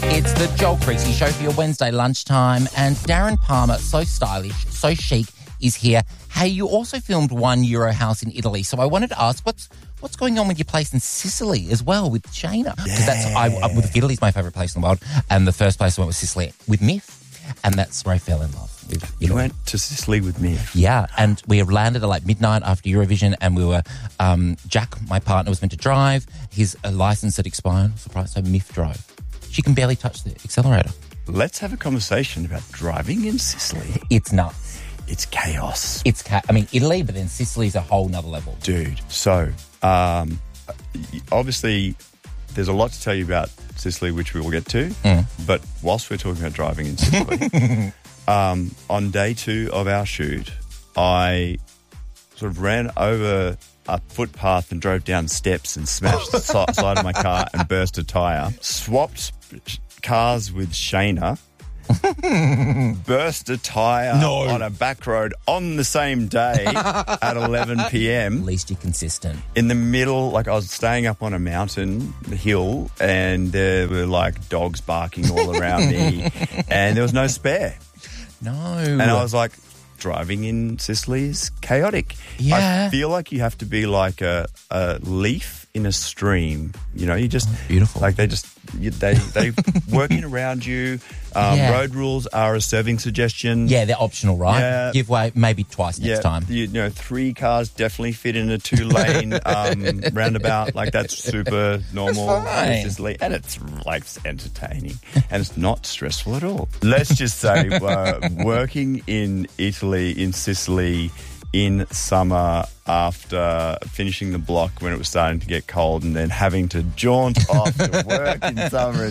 It's the Joel Creasy Show for your Wednesday lunchtime, and Darren Palmer, so stylish, so chic, is here. Hey, you also filmed One Euro House in Italy, so I wanted to ask, what's going on with your place in Sicily as well with Shayna? Because with Italy's my favourite place in the world, and the first place I went was Sicily with Miff, and that's where I fell in love with Italy. You went to Sicily with Miff? Yeah, and we landed at like midnight after Eurovision, and we were, Jack, my partner, was meant to drive. His license had expired, surprise, so Miff drove. She can barely touch the accelerator. Let's have a conversation about driving in Sicily. It's nuts. It's chaos. Italy, but then Sicily's a whole nother level. Dude, so obviously there's a lot to tell you about Sicily, which we will get to. But whilst we're talking about driving in Sicily, on day 2 of our shoot, I sort of ran over a footpath and drove down steps and smashed the side of my car and burst a tyre. Swapped cars with Shayna. Burst a tyre on a back road on the same day at 11 p.m. At least you're consistent. In the middle, like I was staying up on a mountain hill, and there were like dogs barking all around me, and there was no spare. No. And I was like, driving in Sicily is chaotic. Yeah. I feel like you have to be like a leaf in a stream. You know, you just... Beautiful. Like they working around you. Road rules are a serving suggestion. Yeah, they're optional, right? Yeah. Give way maybe twice next time. You know, 3 cars definitely fit in a 2-lane roundabout. Like, that's super normal in Sicily. And it's like entertaining. And it's not stressful at all. Let's just say working in Italy, in Sicily, in summer after finishing the block when it was starting to get cold, and then having to jaunt off to work in summer.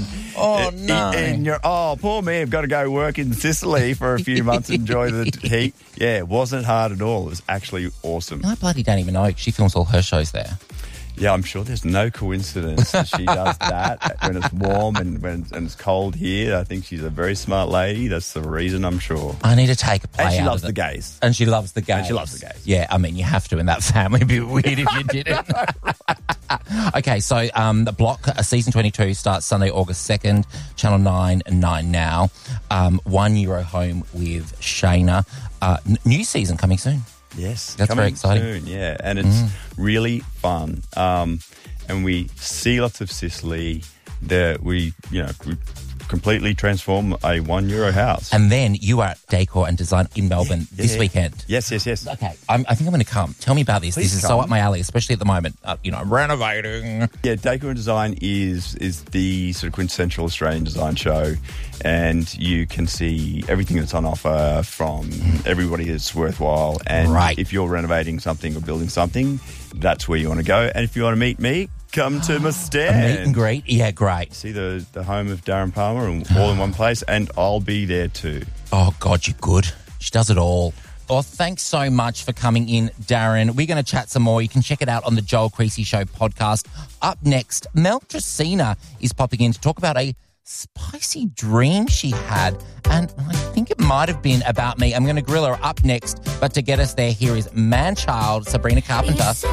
And poor me, I've got to go work in Sicily for a few months and enjoy the heat. Yeah, it wasn't hard at all. It was actually awesome. I bloody don't even know. She films all her shows there. Yeah, I'm sure there's no coincidence that she does that when it's warm and it's cold here. I think she's a very smart lady. That's the reason, I'm sure. I need to take a play And she out loves of the gays. And she loves the gays. And she loves the gays. Yeah, I mean, you have to in that family. It'd be weird if you didn't. Okay, so the block, season 22 starts Sunday, August 2nd, Channel 9 and 9 Now. 1 Euro Home with Shayna. New season coming soon. Yes, that's very exciting. Soon, yeah, and it's really fun. And we see lots of Sicily. We completely transform a 1 Euro house. And then you are at Decor and Design in Melbourne this weekend. Yes. Okay, I think I'm going to come. Tell me about this. Please is come. so up my alley, especially at the moment. Renovating. Yeah, Decor and Design is the sort of quintessential Australian design show, and you can see everything that's on offer from everybody that's worthwhile. And if you're renovating something or building something, that's where you want to go. And if you want to meet me, come to my stand. A meet and greet? Yeah, great. See the home of Darren Palmer and all in one place, and I'll be there too. Oh, God, you're good. She does it all. Well, thanks so much for coming in, Darren. We're going to chat some more. You can check it out on the Joel Creasy Show podcast. Up next, Mel Tracina is popping in to talk about a spicy dream she had, and I think it might have been about me. I'm going to grill her up next, but to get us there, here is man-child Sabrina Carpenter.